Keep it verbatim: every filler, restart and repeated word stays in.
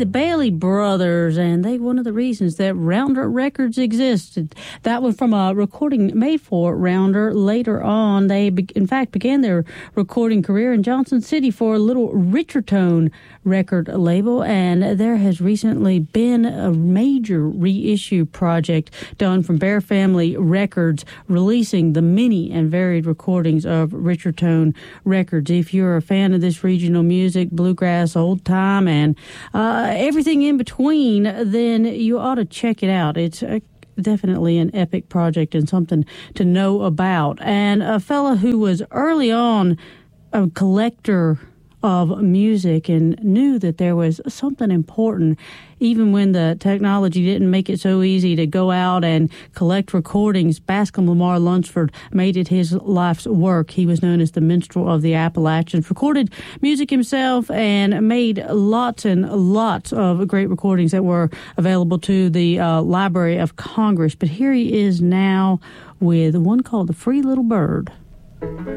the Bailey Brothers, and they one of the reasons that Rounder Records existed. That was from a recording made for Rounder. Later on, they, be, in fact, began their recording career in Johnson City for a little richer tone record label, and there has recently been a major reissue project done from Bear Family Records, releasing the many and varied recordings of richer tone records. If you're a fan of this regional music, bluegrass, old time, and uh, everything in between, then you ought to check it out. It's a definitely an epic project and something to know about. And a fella who was early on a collector of music and knew that there was something important, even when the technology didn't make it so easy to go out and collect recordings. Bascom Lamar Lunsford made it his life's work. He was known as the minstrel of the Appalachians, recorded music himself, and made lots and lots of great recordings that were available to the uh, Library of Congress. But here he is now with one called The Free Little Bird.